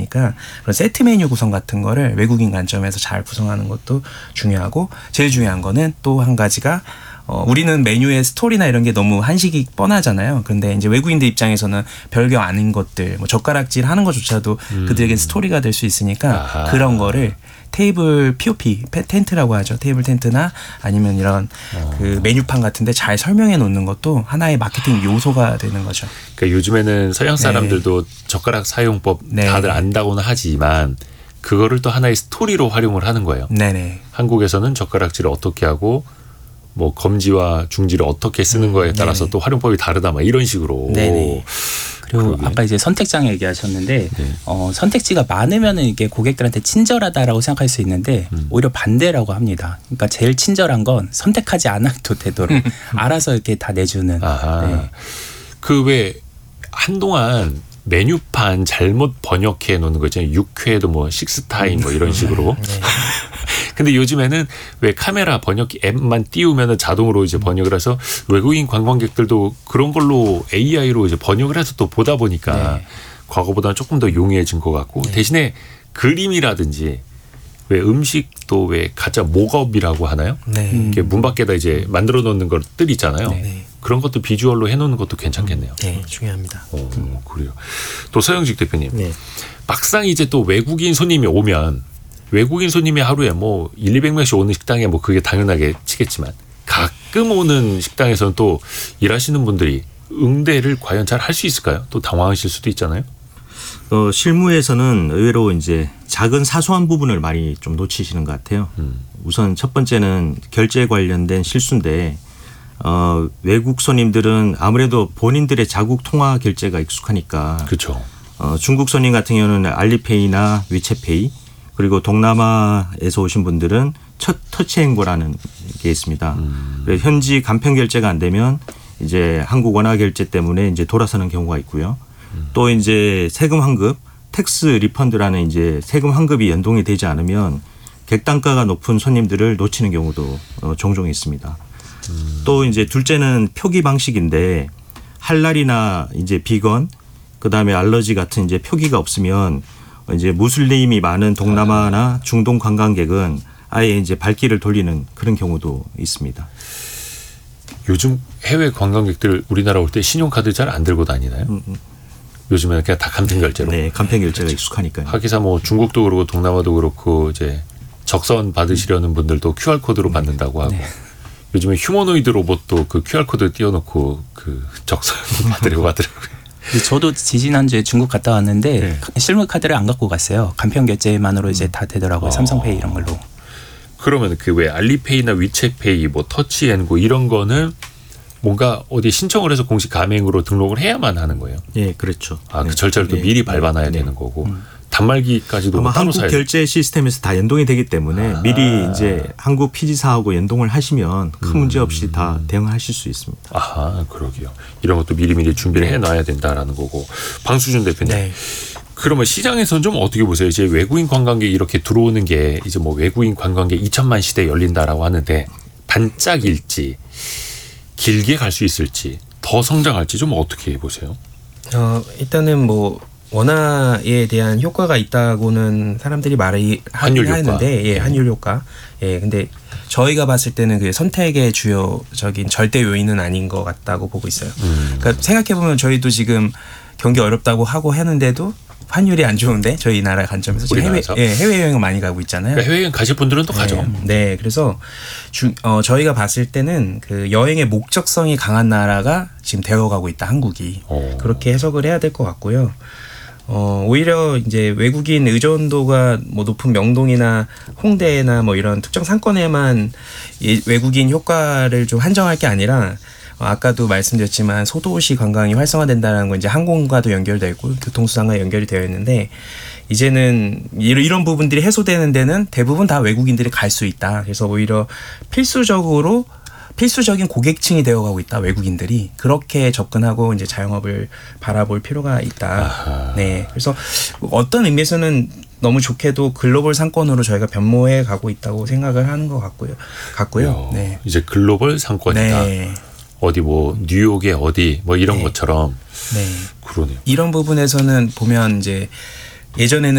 보니까 그런 세트 메뉴 구성 같은 거를 외국인 관점에서 잘 구성하는 것도 중요하고 제일 중요한 거는 또 한 가지가 우리는 메뉴의 스토리나 이런 게 너무 한식이 뻔하잖아요. 근데 이제 외국인들 입장에서는 별거 아닌 것들, 뭐 젓가락질 하는 것조차도 그들에게 스토리가 될 수 있으니까 아하. 그런 거를 테이블 POP, 텐트라고 하죠. 테이블 텐트나 아니면 이런 그 메뉴판 같은데 잘 설명해 놓는 것도 하나의 마케팅 요소가 되는 거죠. 그러니까 요즘에는 서양 사람들도 젓가락 사용법 다들 안다고는 하지만 그거를 또 하나의 스토리로 활용을 하는 거예요. 네네. 한국에서는 젓가락질을 어떻게 하고 뭐 검지와 중지를 어떻게 쓰는 거에 따라서 또 활용법이 다르다 막 이런 식으로. 네네. 그리고 그러게. 아까 이제 선택장 얘기하셨는데 선택지가 많으면은 이게 고객들한테 친절하다라고 생각할 수 있는데 오히려 반대라고 합니다. 그러니까 제일 친절한 건 선택하지 않아도 되도록 알아서 이렇게 다 내주는. 네. 그 왜 한동안 메뉴판 잘못 번역해 놓는 거 있잖아요. 6회도 뭐 식스타임 뭐 이런 식으로. 근데 요즘에는 왜 카메라 번역기 앱만 띄우면 자동으로 이제 번역을 해서 외국인 관광객들도 그런 걸로 AI로 이제 번역을 해서 또 보다 보니까 과거보다는 조금 더 용이해진 것 같고 대신에 그림이라든지 왜 음식도 왜 가짜 모업이라고 하나요? 이렇게 문 밖에다 이제 만들어 놓는 것들 있잖아요. 그런 것도 비주얼로 해놓는 것도 괜찮겠네요. 네, 중요합니다. 그래요. 또 서영식 대표님, 네. 막상 이제 또 외국인 손님이 오면 외국인 손님이 하루에 뭐 1,200명씩 오는 식당에 뭐 그게 당연하게 치겠지만 가끔 오는 식당에서는 또 일하시는 분들이 응대를 과연 잘 할 수 있을까요? 또 당황하실 수도 있잖아요. 실무에서는 의외로 이제 작은 사소한 부분을 많이 좀 놓치시는 것 같아요. 우선 첫 번째는 결제 관련된 실수인데 외국 손님들은 아무래도 본인들의 자국 통화 결제가 익숙하니까. 그렇죠. 중국 손님 같은 경우는 알리페이나 위챗페이 그리고 동남아에서 오신 분들은 첫 터치 행보라는 게 있습니다. 그래서 현지 간편 결제가 안 되면 이제 한국 원화 결제 때문에 이제 돌아서는 경우가 있고요. 또 이제 세금 환급, 텍스 리펀드라는 이제 세금 환급이 연동이 되지 않으면 객단가가 높은 손님들을 놓치는 경우도 종종 있습니다. 또 이제 둘째는 표기 방식인데 할랄이나 이제 비건, 그다음에 알러지 같은 이제 표기가 없으면 이제 무슬림이 많은 동남아나 중동 관광객은 아예 이제 발길을 돌리는 그런 경우도 있습니다. 요즘 해외 관광객들 우리나라 올 때 신용카드 잘 안 들고 다니나요? 요즘에는 그냥 다 간편 결제로. 네, 간편 결제가 익숙하니까요. 하기사 뭐 중국도 그렇고 동남아도 그렇고 이제 적선 받으시려는 분들도 QR 코드로 받는다고 하고. 요즘에 휴머노이드 로봇도 그 QR 코드 띄워놓고 그 적선 받으려고 하더라고요. 저도 지지난주에 중국 갔다 왔는데 실물 카드를 안 갖고 갔어요. 간편 결제만으로 이제 다 되더라고요. 삼성페이 이런 걸로. 그러면 그 왜 알리페이나 위챗페이 뭐 터치앤고 이런 거는 뭔가 어디 신청을 해서 공식 가맹으로 등록을 해야만 하는 거예요. 네, 그렇죠. 그 절차를 또 미리 밟아놔야 되는 거고. 단말기까지도 아마 따로 한국 사야 결제 시스템에서 다 연동이 되기 때문에 미리 이제 한국 피지사하고 연동을 하시면 큰 문제 없이 다 대응하실 수 있습니다. 아하, 그러게요. 이런 것도 미리미리 준비를 해놔야 된다라는 거고. 방수준 대표님. 그러면 시장에서는 좀 어떻게 보세요? 이제 외국인 관광객 이렇게 들어오는 게 이제 뭐 외국인 관광객 2천만 시대 열린다라고 하는데 반짝일지 길게 갈 수 있을지 더 성장할지 좀 어떻게 보세요? 일단은 뭐 원화에 대한 효과가 있다고는 사람들이 말을 하긴 하는데 환율 효과. 근데 저희가 봤을 때는 그 선택의 주요적인 절대 요인은 아닌 것 같다고 보고 있어요. 그러니까 생각해 보면 저희도 지금 경기 어렵다고 하고 하는데도 환율이 안 좋은데 저희 나라 관점에서 지금 해외 여행을 많이 가고 있잖아요. 그러니까 해외여행 가실 분들은 또 가죠. 네, 그래서 저희가 봤을 때는 그 여행의 목적성이 강한 나라가 지금 되어가고 있다, 한국이. 그렇게 해석을 해야 될 것 같고요. 오히려 이제 외국인 의존도가 뭐 높은 명동이나 홍대나 뭐 이런 특정 상권에만 외국인 효과를 좀 한정할 게 아니라 아까도 말씀드렸지만 소도시 관광이 활성화된다는 건 이제 항공과도 연결되어 있고 교통수단과 연결이 되어 있는데 이제는 이런 부분들이 해소되는 데는 대부분 다 외국인들이 갈 수 있다. 그래서 오히려 필수적인 고객층이 되어가고 있다. 외국인들이 그렇게 접근하고 이제 자영업을 바라볼 필요가 있다. 네, 그래서 어떤 의미에서는 너무 좋게도 글로벌 상권으로 저희가 변모해 가고 있다고 생각을 하는 것 같고요. 네, 이제 글로벌 상권이다. 네. 어디 뭐 뉴욕의 어디 뭐 이런 것처럼. 네. 그러네요. 이런 부분에서는 보면 이제 예전에는